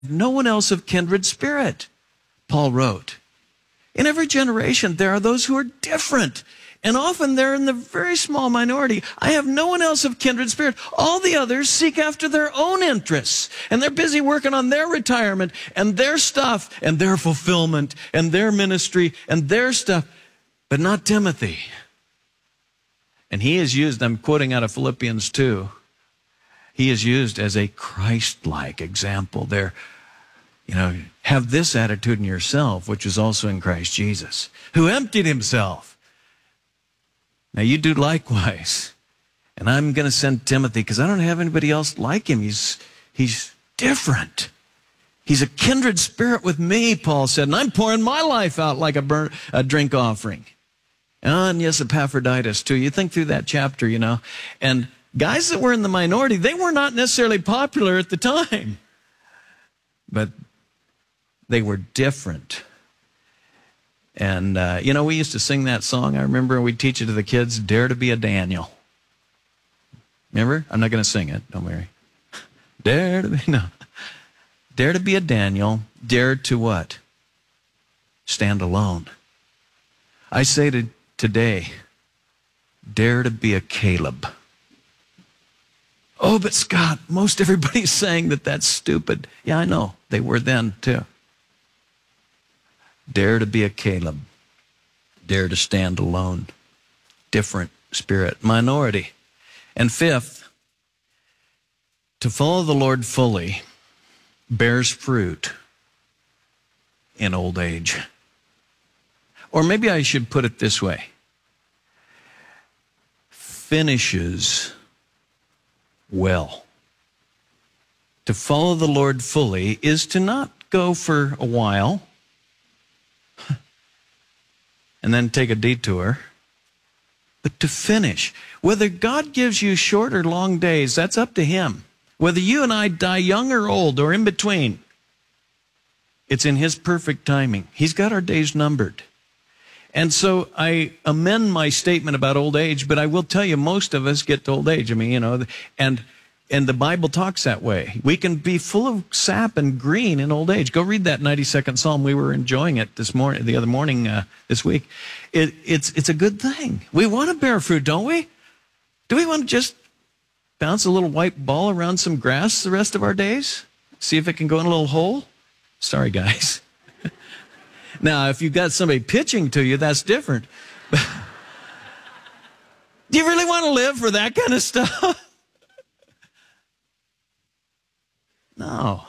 no one else of kindred spirit, Paul wrote. In every generation, there are those who are different. And often they're in the very small minority. I have no one else of kindred spirit. All the others seek after their own interests. And they're busy working on their retirement and their stuff and their fulfillment and their ministry and their stuff. But not Timothy. And he is used, I'm quoting out of Philippians 2, he is used as a Christ-like example there. Have this attitude in yourself, which is also in Christ Jesus, who emptied himself. Now you do likewise. And I'm going to send Timothy because I don't have anybody else like him. He's different. He's a kindred spirit with me, Paul said, and I'm pouring my life out like a drink offering. And yes, Epaphroditus too. You think through that chapter, And guys that were in the minority, they were not necessarily popular at the time. But they were different. And, we used to sing that song. I remember we'd teach it to the kids, Dare to be a Daniel. Remember? I'm not going to sing it. Don't worry. Dare to be a Daniel. Dare to what? Stand alone. I say today, dare to be a Caleb. Oh, but Scott, most everybody's saying that that's stupid. Yeah, I know. They were then, too. Dare to be a Caleb. Dare to stand alone. Different spirit. Minority. And fifth, to follow the Lord fully bears fruit in old age. Or maybe I should put it this way. Finishes well. To follow the Lord fully is to not go for a while and then take a detour, but to finish. Whether God gives you short or long days, that's up to him. Whether you and I die young or old or in between, it's in his perfect timing. He's got our days numbered. And so I amend my statement about old age, but I will tell you, most of us get to old age. And the Bible talks that way. We can be full of sap and green in old age. Go read that 92nd Psalm. We were enjoying it this week. It's a good thing. We want to bear fruit, don't we? Do we want to just bounce a little white ball around some grass the rest of our days? See if it can go in a little hole? Sorry, guys. Now, if you've got somebody pitching to you, that's different. Do you really want to live for that kind of stuff? No,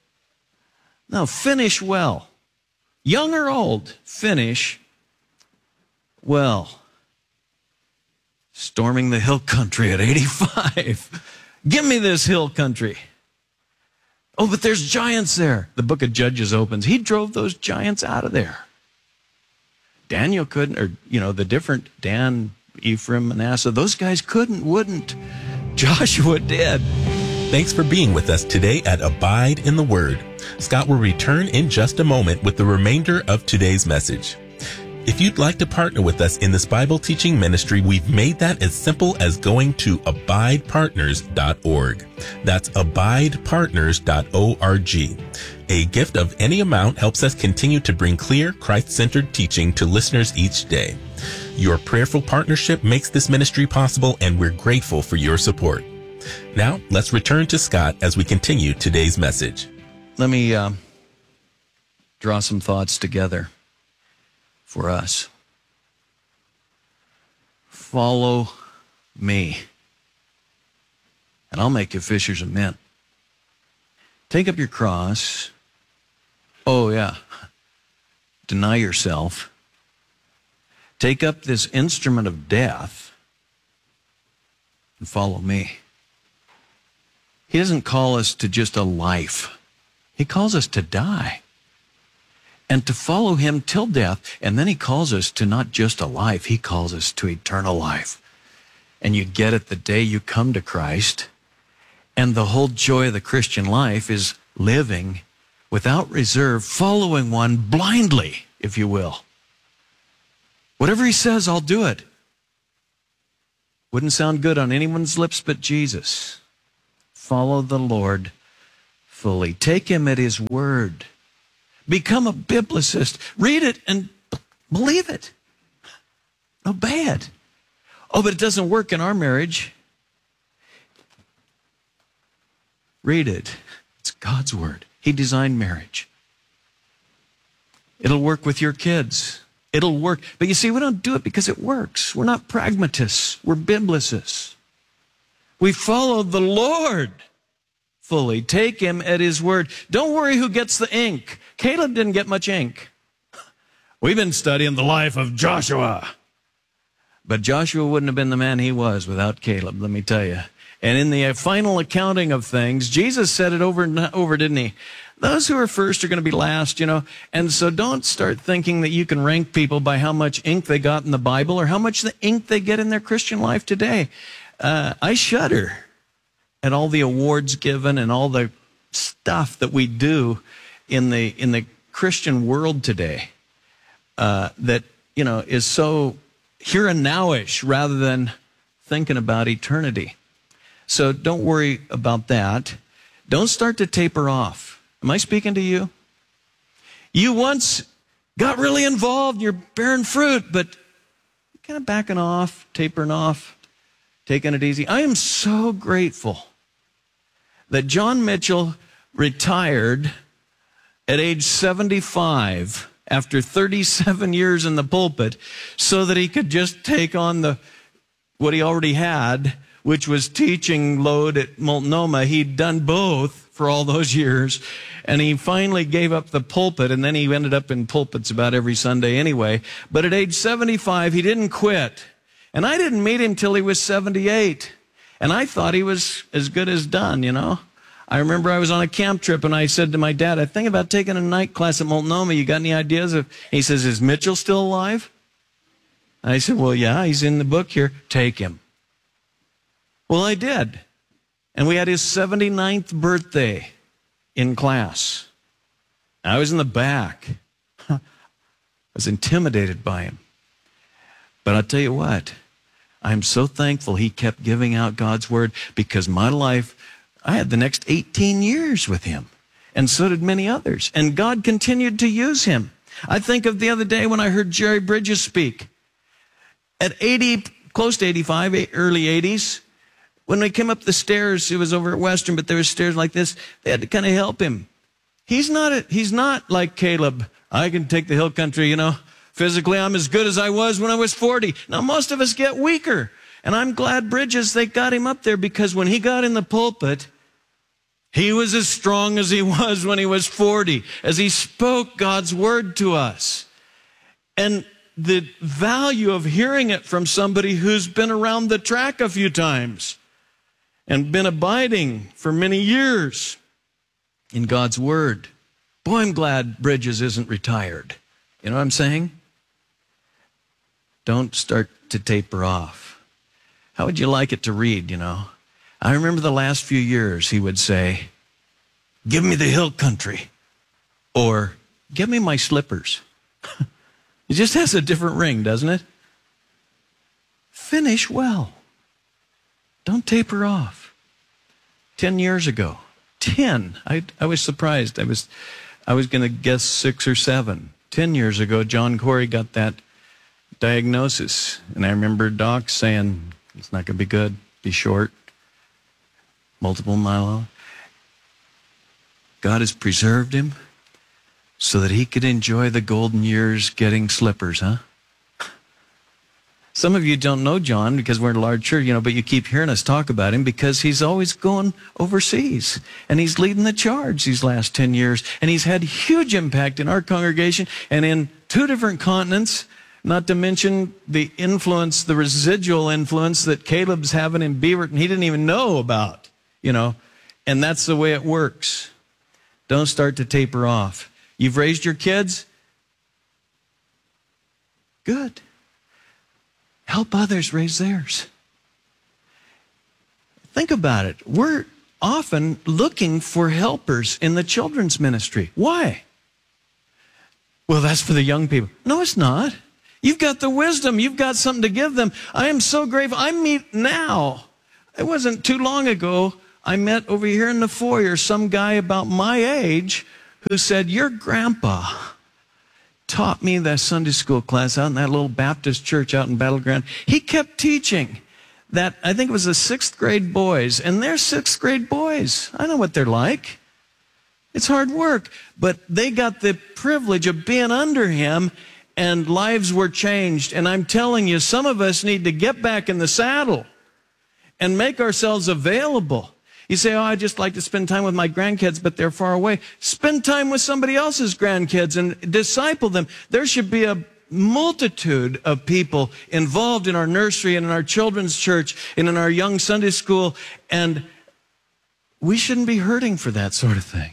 finish well. Young or old, finish well. Storming the hill country at 85. Give me this hill country. Oh, but there's giants there. The book of Judges opens. He drove those giants out of there. Daniel couldn't, or, the different Dan, Ephraim, Manasseh, those guys wouldn't. Joshua did. Thanks for being with us today at Abide in the Word. Scott will return in just a moment with the remainder of today's message. If you'd like to partner with us in this Bible teaching ministry, we've made that as simple as going to abidepartners.org. That's abidepartners.org. A gift of any amount helps us continue to bring clear, Christ-centered teaching to listeners each day. Your prayerful partnership makes this ministry possible, and we're grateful for your support. Now, let's return to Scott as we continue today's message. Let me draw some thoughts together for us. Follow me, and I'll make you fishers of men. Take up your cross. Oh, yeah. Deny yourself. Take up this instrument of death and follow me. He doesn't call us to just a life. He calls us to die and to follow him till death. And then he calls us to not just a life. He calls us to eternal life. And you get it the day you come to Christ. And the whole joy of the Christian life is living without reserve, following one blindly, if you will. Whatever he says, I'll do it. Wouldn't sound good on anyone's lips but Jesus. Follow the Lord fully. Take him at his word. Become a biblicist. Read it and believe it. Obey it. Oh, but it doesn't work in our marriage. Read it. It's God's word. He designed marriage. It'll work with your kids. It'll work. But you see, we don't do it because it works. We're not pragmatists. We're biblicists. We follow the Lord fully. Take him at his word. Don't worry who gets the ink. Caleb didn't get much ink. We've been studying the life of Joshua. But Joshua wouldn't have been the man he was without Caleb, let me tell you. And in the final accounting of things, Jesus said it over and over, didn't he? Those who are first are going to be last, And so don't start thinking that you can rank people by how much ink they got in the Bible or how much the ink they get in their Christian life today. I shudder at all the awards given and all the stuff that we do in the Christian world today that, is so here and now-ish rather than thinking about eternity. So don't worry about that. Don't start to taper off. Am I speaking to you? You once got really involved, you're bearing fruit, but you're kind of backing off, tapering off, taking it easy. I am so grateful that John Mitchell retired at age 75 after 37 years in the pulpit so that he could just take on what he already had, which was teaching load at Multnomah. He'd done both for all those years, and he finally gave up the pulpit, and then he ended up in pulpits about every Sunday anyway. But at age 75, he didn't quit. And I didn't meet him till he was 78. And I thought he was as good as done, I remember I was on a camp trip, and I said to my dad, I think about taking a night class at Multnomah. You got any ideas? He says, is Mitchell still alive? I said, well, yeah, he's in the book here. Take him. Well, I did. And we had his 79th birthday in class. I was in the back. I was intimidated by him. But I'll tell you what, I'm so thankful he kept giving out God's word, because my life, I had the next 18 years with him. And so did many others. And God continued to use him. I think of the other day when I heard Jerry Bridges speak. At 80, close to 85, early 80s, when we came up the stairs, it was over at Western, but there were stairs like this. They had to kind of help him. He's not like Caleb. I can take the hill country, Physically, I'm as good as I was when I was 40. Now, most of us get weaker. And I'm glad Bridges, they got him up there, because when he got in the pulpit, he was as strong as he was when he was 40, as he spoke God's word to us. And the value of hearing it from somebody who's been around the track a few times and been abiding for many years in God's word. Boy, I'm glad Bridges isn't retired. You know what I'm saying? Don't start to taper off. How would you like it to read, I remember the last few years he would say, give me the hill country, or give me my slippers. It just has a different ring, doesn't it? Finish well. Don't taper off. 10 years ago. 10. I was surprised. I was going to guess 6 or 7. 10 years ago, John Corey got that diagnosis. And I remember docs saying, it's not going to be good. Be short. Multiple myeloma. God has preserved him so that he could enjoy the golden years getting slippers, huh? Some of you don't know John because we're in a large church, but you keep hearing us talk about him because he's always going overseas. And he's leading the charge these last 10 years. And he's had huge impact in our congregation and in 2 different continents, not to mention the influence, the residual influence that Caleb's having in Beaverton he didn't even know about, And that's the way it works. Don't start to taper off. You've raised your kids? Good. Help others raise theirs. Think about it. We're often looking for helpers in the children's ministry. Why? Well, that's for the young people. No, it's not. You've got the wisdom. You've got something to give them. I am so grateful. I meet now. It wasn't too long ago. I met over here in the foyer some guy about my age who said, your grandpa taught me that Sunday school class out in that little Baptist church out in Battleground. He kept teaching that, I think it was the 6th grade boys, and they're 6th grade boys. I know what they're like. It's hard work, but they got the privilege of being under him, and lives were changed. And I'm telling you, some of us need to get back in the saddle and make ourselves available. You say, oh, I just like to spend time with my grandkids, but they're far away. Spend time with somebody else's grandkids and disciple them. There should be a multitude of people involved in our nursery and in our children's church and in our young Sunday school, and we shouldn't be hurting for that sort of thing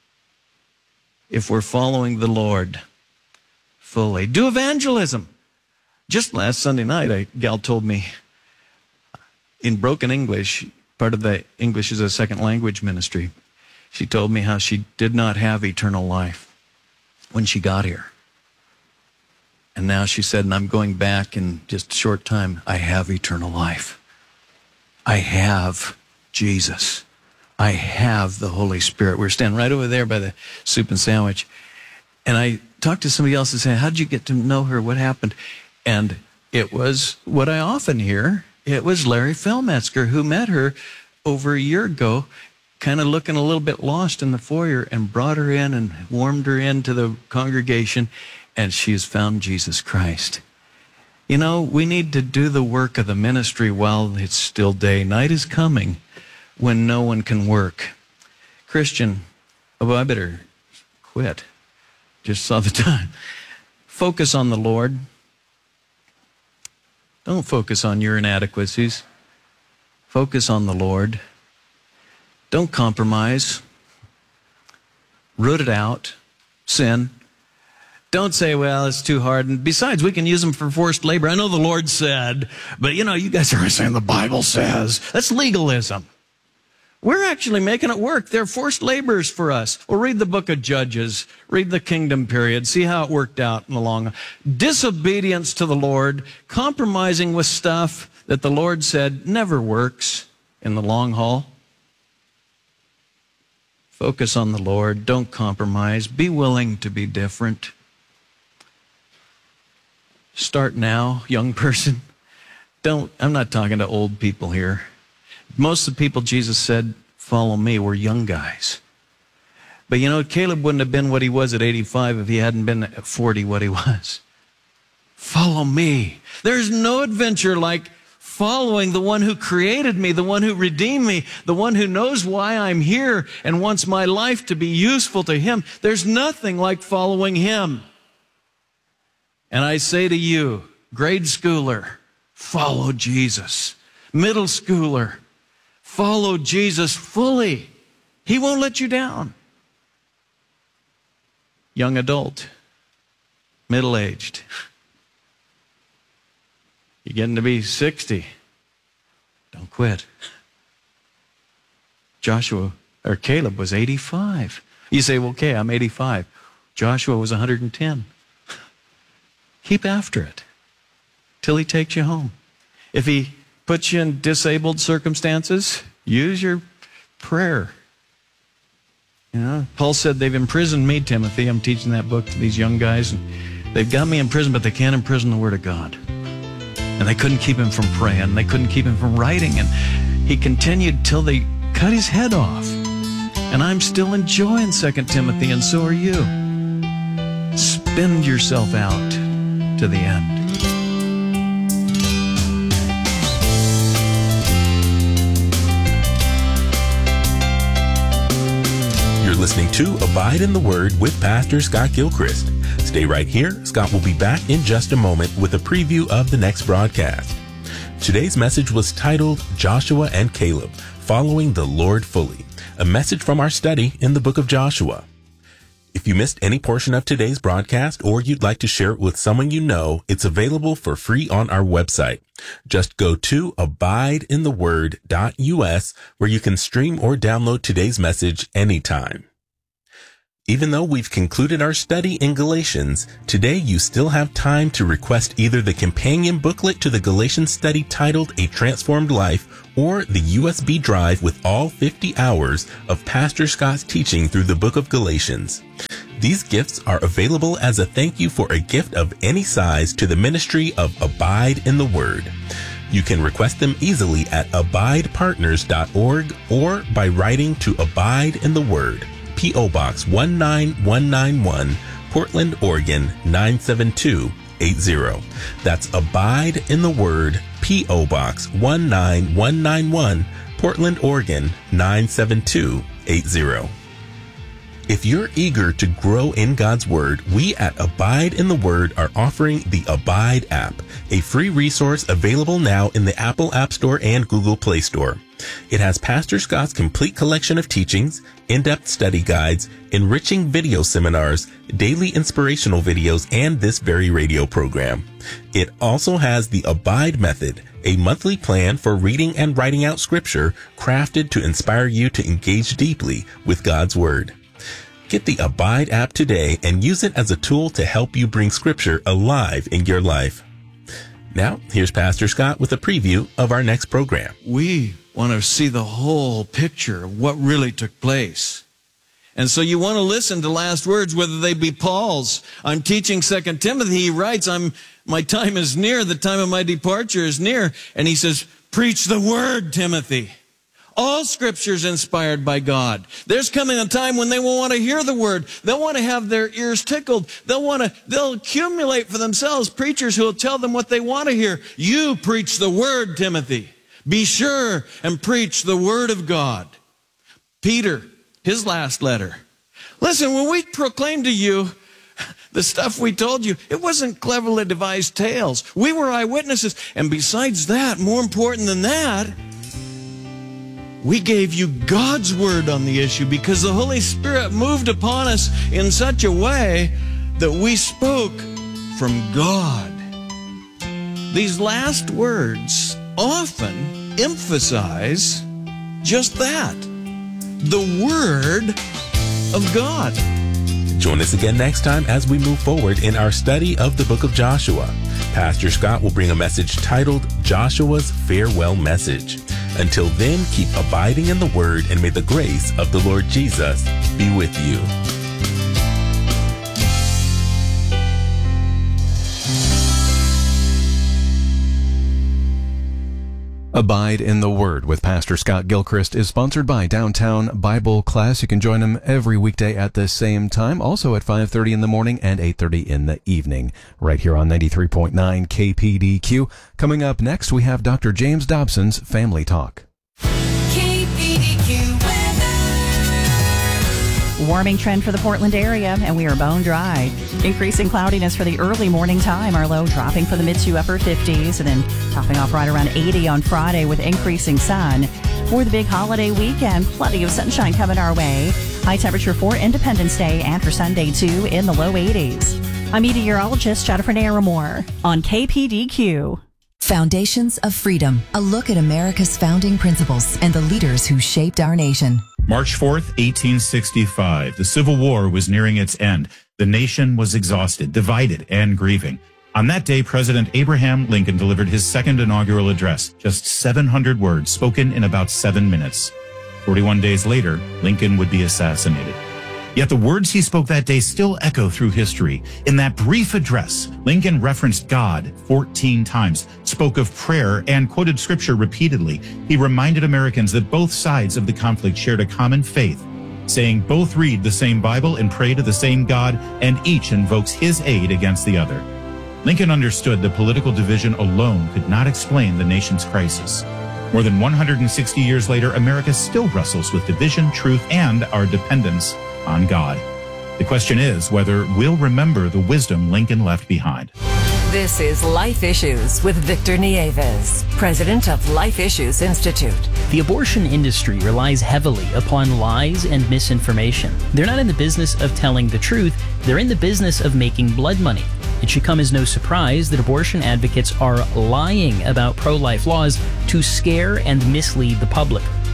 if we're following the Lord fully. Do evangelism. Just last Sunday night, a gal told me in broken English, part of the English is a second language ministry, she told me how she did not have eternal life when she got here. And now she said, and I'm going back in just a short time, I have eternal life. I have Jesus. I have the Holy Spirit. We're standing right over there by the soup and sandwich. And I talked to somebody else and said, how did you get to know her? What happened? And it was what I often hear. It was Larry Felmetzger who met her over a year ago, kind of looking a little bit lost in the foyer, and brought her in and warmed her into the congregation. And she has found Jesus Christ. You know, we need to do the work of the ministry while it's still day. Night is coming when no one can work. Christian, oh, I better quit. Just saw the time. Focus on the Lord. Don't focus on your inadequacies. Focus on the Lord. Don't compromise. Root it out. Sin. Don't say, well, it's too hard. And besides, we can use them for forced labor. I know the Lord said, but you know, you guys are saying the Bible says. That's legalism. We're actually making it work. They're forced laborers for us. Well, read the book of Judges. Read the kingdom period. See how it worked out in the long run. Disobedience to the Lord, compromising with stuff that the Lord said never works in the long haul. Focus on the Lord. Don't compromise. Be willing to be different. Start now, young person. I'm not talking to old people here. Most of the people Jesus said, follow me, were young guys. But you know, Caleb wouldn't have been what he was at 85 if he hadn't been at 40 what he was. Follow me. There's no adventure like following the one who created me, the one who redeemed me, the one who knows why I'm here and wants my life to be useful to him. There's nothing like following him. And I say to you, grade schooler, follow Jesus. Middle schooler, follow Jesus fully. He won't let you down. Young adult, middle-aged. You're getting to be 60. Don't quit. Caleb was 85. You say, well, okay, I'm 85. Joshua was 110. Keep after it till he takes you home. If he puts you in disabled circumstances, use your prayer. You know, Paul said they've imprisoned me, Timothy. I'm teaching that book to these young guys. And they've got me in prison, but they can't imprison the Word of God. And they couldn't keep him from praying. They couldn't keep him from writing. And he continued till they cut his head off. And I'm still enjoying 2 Timothy, and so are you. Spend yourself out to the end. You're listening to Abide in the Word with Pastor Scott Gilchrist. Stay right here. Scott will be back in just a moment with a preview of the next broadcast. Today's message was titled Joshua and Caleb, Following the Lord Fully, a message from our study in the book of Joshua. If you missed any portion of today's broadcast or you'd like to share it with someone you know, it's available for free on our website. Just go to abideintheword.us where you can stream or download today's message anytime. Even though we've concluded our study in Galatians, today you still have time to request either the companion booklet to the Galatians study titled A Transformed Life or the USB drive with all 50 hours of Pastor Scott's teaching through the book of Galatians. These gifts are available as a thank you for a gift of any size to the ministry of Abide in the Word. You can request them easily at abidepartners.org or by writing to Abide in the Word, P.O. Box 19191, Portland, Oregon 97280. That's Abide in the Word, P.O. Box 19191, Portland, Oregon 97280. If you're eager to grow in God's Word, we at Abide in the Word are offering the Abide app, a free resource available now in the Apple App Store and Google Play Store. It has Pastor Scott's complete collection of teachings, in-depth study guides, enriching video seminars, daily inspirational videos, and this very radio program. It also has the Abide Method, a monthly plan for reading and writing out Scripture crafted to inspire you to engage deeply with God's Word. Get the Abide app today and use it as a tool to help you bring Scripture alive in your life. Now, here's Pastor Scott with a preview of our next program. We want to see the whole picture of what really took place. And so you want to listen to last words, whether they be Paul's. I'm teaching 2 Timothy. He writes, my time is near, the time of my departure is near. And he says, preach the word, Timothy. All Scripture is inspired by God. There's coming a time when they will want to hear the word. They'll want to have their ears tickled. They'll accumulate for themselves preachers who will tell them what they want to hear. You preach the word, Timothy. Be sure and preach the word of God. Peter, his last letter. Listen, when we proclaim to you the stuff we told you, it wasn't cleverly devised tales. We were eyewitnesses. And besides that, more important than that, we gave you God's word on the issue because the Holy Spirit moved upon us in such a way that we spoke from God. These last words often emphasize just that, the Word of God. Join us again next time as we move forward in our study of the book of Joshua. Pastor Scott will bring a message titled Joshua's Farewell Message. Until then, keep abiding in the Word, and may the grace of the Lord Jesus be with you. Abide in the Word with Pastor Scott Gilchrist is sponsored by Downtown Bible Class. You can join him every weekday at the same time, also at 5:30 in the morning and 8:30 in the evening, right here on 93.9 KPDQ. Coming up next, we have Dr. James Dobson's Family Talk. KPDQ weather. Warming trend for the Portland area, and we are bone dry. Increasing cloudiness for the early morning time. Our low dropping for the mid to upper 50s, and then topping off right around 80 on Friday with increasing sun. For the big holiday weekend, plenty of sunshine coming our way. High temperature for Independence Day and for Sunday too in the low 80s. I'm meteorologist Jennifer Naramore on KPDQ. Foundations of Freedom, a look at America's founding principles and the leaders who shaped our nation. March 4th, 1865. The Civil War was nearing its end. The nation was exhausted, divided, and grieving. On that day, President Abraham Lincoln delivered his second inaugural address, just 700 words spoken in about 7 minutes. 41 days later, Lincoln would be assassinated. Yet the words he spoke that day still echo through history. In that brief address, Lincoln referenced God 14 times, spoke of prayer, and quoted scripture repeatedly. He reminded Americans that both sides of the conflict shared a common faith, saying both read the same Bible and pray to the same God, and each invokes his aid against the other. Lincoln understood that political division alone could not explain the nation's crisis. More than 160 years later, America still wrestles with division, truth, and our dependence on God. The question is whether we'll remember the wisdom Lincoln left behind. This is Life Issues with Victor Nieves, president of Life Issues Institute. The abortion industry relies heavily upon lies and misinformation. They're not in the business of telling the truth, they're in the business of making blood money. It should come as no surprise that abortion advocates are lying about pro-life laws to scare and mislead the public.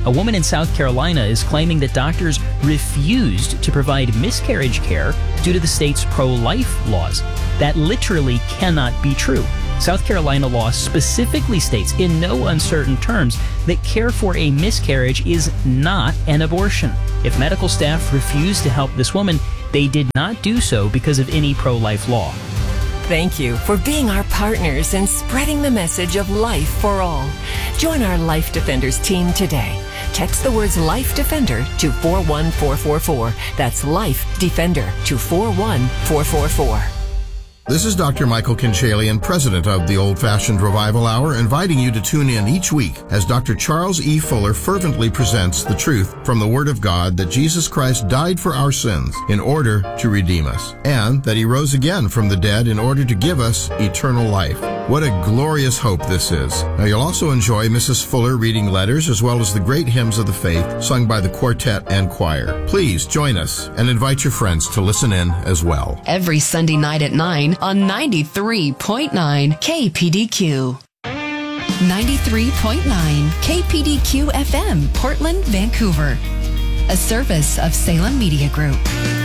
A woman in South Carolina is claiming that doctors refused to provide miscarriage care due to the state's pro-life laws. That literally cannot be true. South Carolina law specifically states in no uncertain terms that care for a miscarriage is not an abortion. If medical staff refused to help this woman, they did not do so because of any pro-life law. Thank you for being our partners in spreading the message of life for all. Join our Life Defenders team today. Text the words Life Defender to 41444. That's Life Defender to 41444. This is Dr. Michael Kinchalian, president of the Old Fashioned Revival Hour, inviting you to tune in each week as Dr. Charles E. Fuller fervently presents the truth from the Word of God that Jesus Christ died for our sins in order to redeem us, and that He rose again from the dead in order to give us eternal life. What a glorious hope this is. Now, you'll also enjoy Mrs. Fuller reading letters as well as the great hymns of the faith sung by the quartet and choir. Please join us and invite your friends to listen in as well. Every Sunday night at 9 on 93.9 KPDQ. 93.9 KPDQ FM, Portland, Vancouver. A service of Salem Media Group.